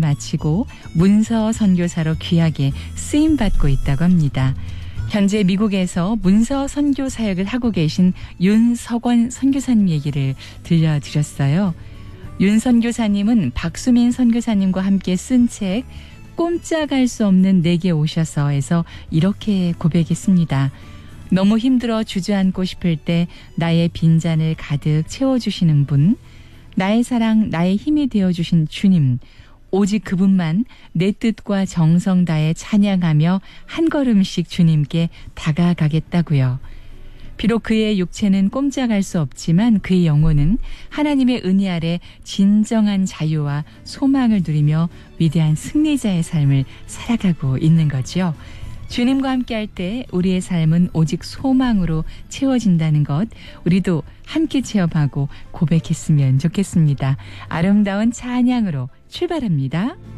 마치고 문서 선교사로 귀하게 쓰임받고 있다고 합니다. 현재 미국에서 문서 선교 사역을 하고 계신 윤석원 선교사님 얘기를 들려드렸어요. 윤 선교사님은 박수민 선교사님과 함께 쓴 책 꼼짝할 수 없는 내게 오셔서에서 이렇게 고백했습니다. 너무 힘들어 주저앉고 싶을 때 나의 빈잔을 가득 채워주시는 분, 나의 사랑, 나의 힘이 되어주신 주님, 오직 그분만 내 뜻과 정성 다해 찬양하며 한 걸음씩 주님께 다가가겠다고요. 비록 그의 육체는 꼼짝할 수 없지만 그의 영혼은 하나님의 은혜 아래 진정한 자유와 소망을 누리며 위대한 승리자의 삶을 살아가고 있는 거죠. 주님과 함께할 때 우리의 삶은 오직 소망으로 채워진다는 것, 우리도 함께 체험하고 고백했으면 좋겠습니다. 아름다운 찬양으로 출발합니다.